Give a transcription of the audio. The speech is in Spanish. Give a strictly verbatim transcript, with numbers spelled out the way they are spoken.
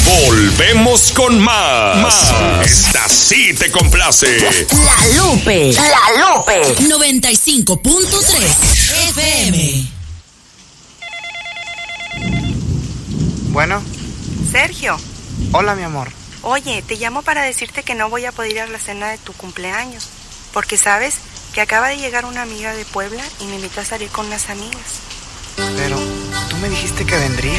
Volvemos con más. Más. Esta sí te complace. La Lupe. La Lupe. noventa y cinco punto tres F M. Bueno. Sergio. Hola, mi amor. Oye, te llamo para decirte que no voy a poder ir a la cena de tu cumpleaños. Porque sabes que acaba de llegar una amiga de Puebla y me invitó a salir con unas amigas. Pero, ¿tú me dijiste que vendrías?